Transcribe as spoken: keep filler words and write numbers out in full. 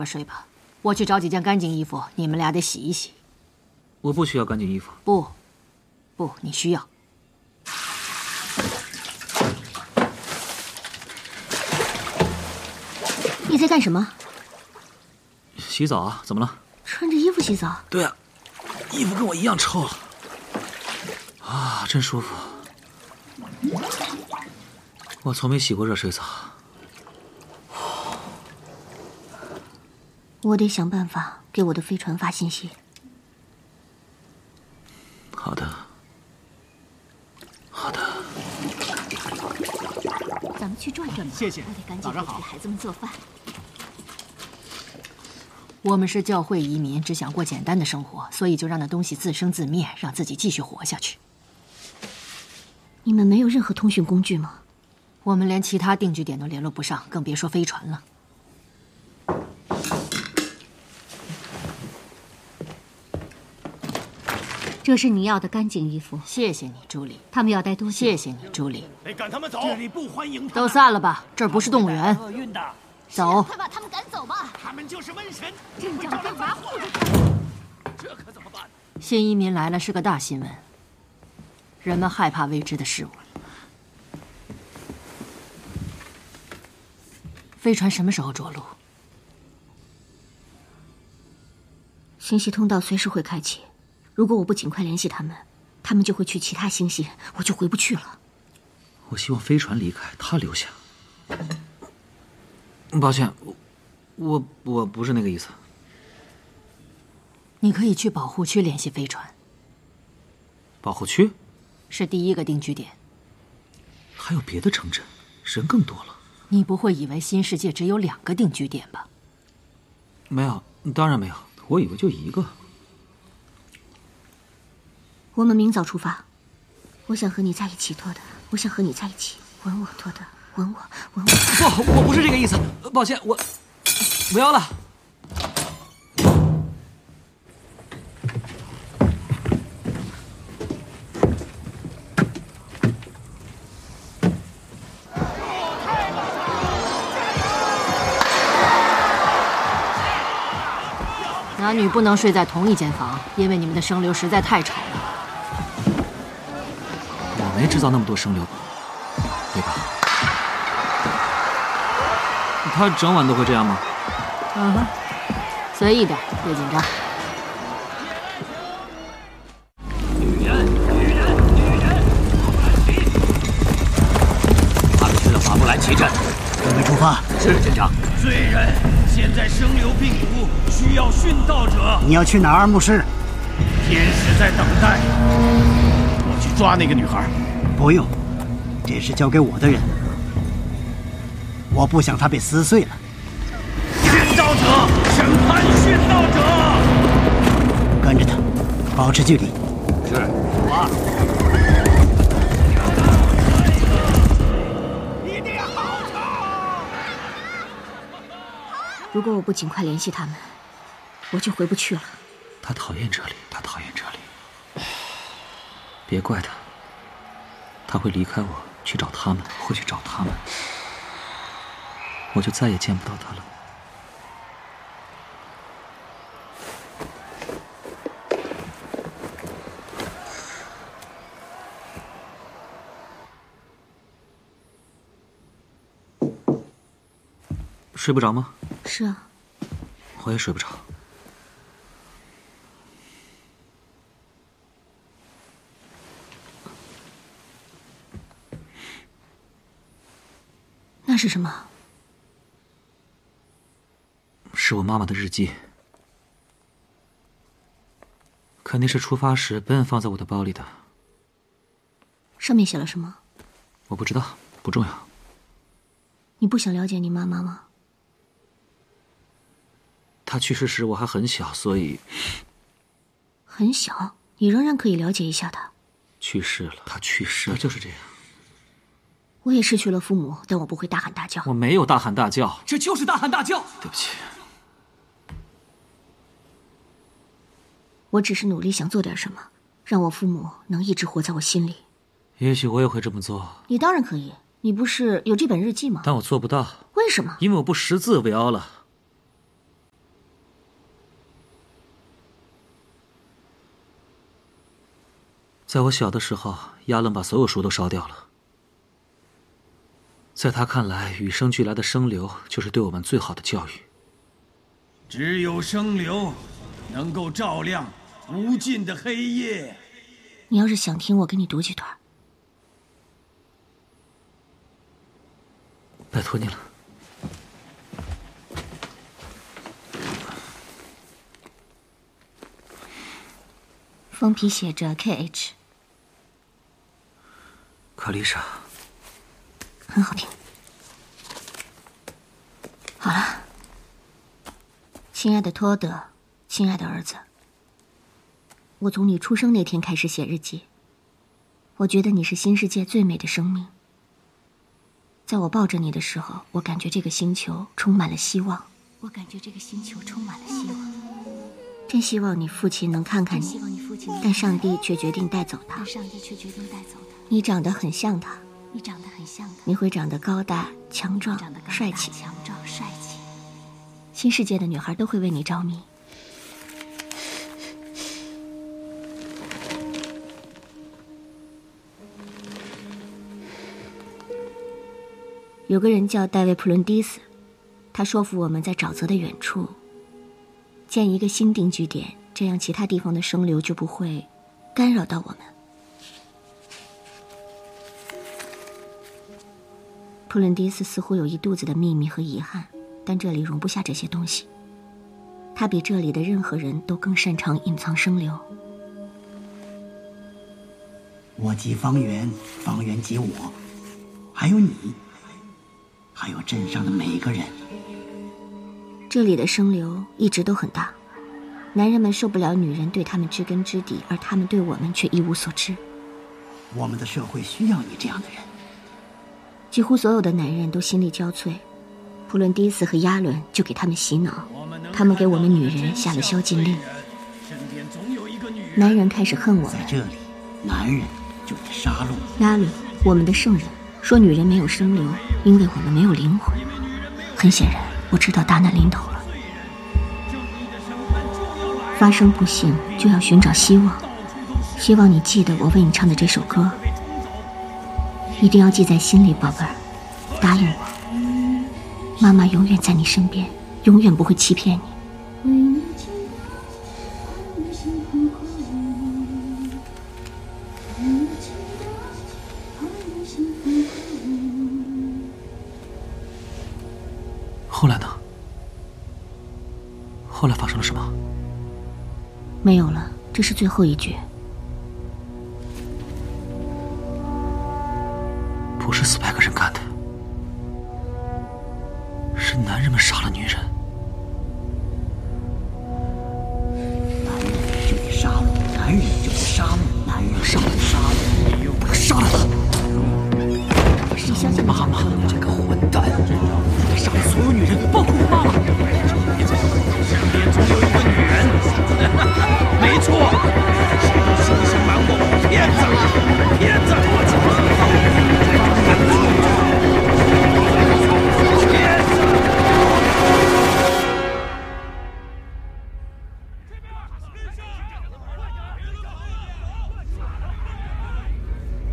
爸睡吧，我去找几件干净衣服，你们俩得洗一洗。 我不需要干净衣服。 不，不，你需要。 你在干什么？ 洗澡啊？怎么了？ 穿着衣服洗澡？ 对啊，衣服跟我一样臭啊，真舒服。我从没洗过热水澡。 我得想办法给我的飞船发信息。 好的，好的。 咱们去转转吧。 谢谢。 我得赶紧回去给孩子们做饭。 我们是教会移民，只想过简单的生活，所以就让那东西自生自灭，让自己继续活下去。 你们没有任何通讯工具吗？ 我们连其他定居点都联络不上，更别说飞船了。 这是你要的干净衣服。 谢谢你，朱莉。 他们要待多久？ 谢谢你，朱莉。 得赶他们走，这里不欢迎他们。 都散了吧，这儿不是动物园。 厄运的。 走。 快把他们赶走吧！ 他们就是瘟神， 镇长干嘛护着他们？ 这可怎么办？ 新移民来了是个大新闻，人们害怕未知的事物。飞船什么时候着陆？ 信息通道随时会开启。如果我不尽快联系他们，他们就会去其他星系，我就回不去了。 我希望飞船离开，他留下。抱歉，我我我不是那个意思。 你可以去保护区联系飞船。 保护区是第一个定居点。 还有别的城镇，人更多了。 你不会以为新世界只有两个定居点吧？ 没有，当然没有，我以为就一个。 我们明早出发。我想和你在一起，托德。我想和你在一起，吻我，托德，吻我，吻我。 不，我不是这个意思，抱歉，我不要了。 男女不能睡在同一间房，因为你们的声流实在太吵了。 我没制造那么多声流，对吧？他整晚都会这样吗？ 嗯哼，随意点，别紧张。 女人，女人，女人，法布兰奇！他们去了法布兰奇镇， 准备出发。 是镇长。罪人，现在声流病毒，需要殉道者。 你要去哪儿，牧师？ 天使在等待。我去抓那个女孩。 不用，这是交给我的人。我不想她被撕碎了。 殉道者，审判殉道者。 跟着他，保持距离。 是，我。一定要好吵！ 如果我不尽快联系他们，我就回不去了。 他讨厌这里，他讨厌这里。别怪他，他会离开我，去找他们，会去找他们，我就再也见不到他了。睡不着吗？ 是啊， 我也睡不着。 那是什么？ 是我妈妈的日记，肯定是出发时 Ben 放在我的包里的。 上面写了什么？ 我不知道，不重要。 你不想了解你妈妈吗？ 她去世时我还很小，所以很小，你仍然可以了解一下她。 去世了，她去世了，就是这样。 我也失去了父母，但我不会大喊大叫。 我没有大喊大叫， 这就是大喊大叫。 对不起。 我只是努力想做点什么，让我父母能一直活在我心里。 也许我也会这么做。 你当然可以，你不是有这本日记吗？ 但我做不到。 为什么？ 因为我不识字为奥了。 在我小的时候，亚伦把所有书都烧掉了。在他看来，与生俱来的生流就是对我们最好的教育。 只有生流能够照亮无尽的黑夜。 你要是想听，我给你读几段。 拜托你了。 封皮写着 K H。 卡丽莎， 很好听。好了，亲爱的托德，亲爱的儿子，我从你出生那天开始写日记。我觉得你是新世界最美的生命。在我抱着你的时候，我感觉这个星球充满了希望。我感觉这个星球充满了希望。真希望你父亲能看看你，但上帝却决定带走他。上帝却决定带走他。你长得很像他。你长得很像他。你会长得高大、强壮、帅气。强壮、帅气。新世界的女孩都会为你着迷。有个人叫戴维·普伦蒂斯，他说服我们在沼泽的远处建一个新定居点，这样其他地方的生流就不会干扰到我们。普伦蒂斯似乎有一肚子的秘密和遗憾，但这里容不下这些东西。他比这里的任何人都更擅长隐藏生流。 我即方圆，方圆即我，还有你，还有镇上的每个人。 这里的生流一直都很大，男人们受不了女人对他们知根知底，而他们对我们却一无所知。 我们的社会需要你这样的人。 几乎所有的男人都心力交瘁，普伦蒂斯和亚伦就给他们洗脑，他们给我们女人下了宵禁令。男人开始恨我们。 在这里，男人就得杀戮。 亚伦，我们的圣人，说女人没有生流，因为我们没有灵魂。很显然，我知道大难临头了。发生不幸就要寻找希望，希望你记得我为你唱的这首歌，一定要记在心里，宝贝儿。答应我，妈妈永远在你身边，永远不会欺骗你。 后来呢？后来发生了什么？ 没有了，这是最后一句。 不是斯派克人干的，是男人们杀了女人。